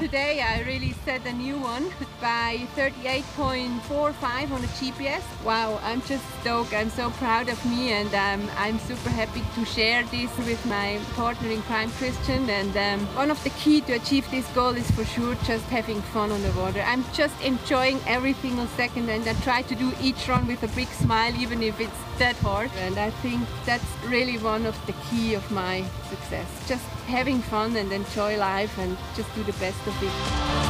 today I really set a new one by 38.45 on the GPS. Wow, I'm just stoked. I'm so proud of me, and I'm super happy to share this with my partner in crime, Christian. And one of the key to achieve this goal is for sure just having fun on the water. I'm just enjoying every single second, and I try to do each run with a big smile, even if it's that hard. And I think that's really one of the key of my success. Just having fun and enjoy life and just do the best of it.